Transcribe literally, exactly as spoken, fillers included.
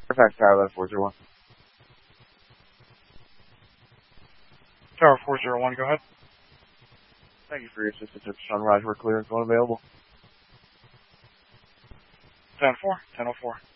Fairfax Tower, four zero one. Tower four zero one, go ahead. Thank you for your assistance, Sean Raj. We're clear and phone available. ten four, ten oh four.